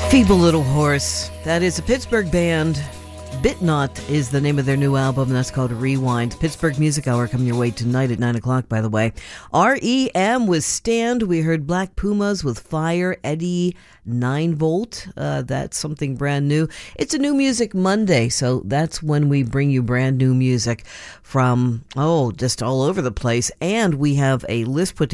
Feeble Little Horse. That is a Pittsburgh band. Bitnot is the name of their new album, and that's called Rewind. Pittsburgh Music Hour coming your way tonight at 9 o'clock, by the way. REM with Stand. We heard Black Pumas with Fire. Eddie 9 Volt. That's something brand new. It's a New Music Monday, so that's when we bring you brand new music from, just all over the place. And we have a list put